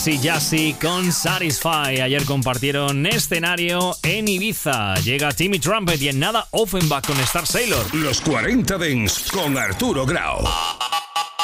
Jesse Jassy con Satisfy. Ayer compartieron escenario en Ibiza. Llega Timmy Trumpet y en nada Offenbach con Star Sailor. Los 40 Dents con Arturo Grau.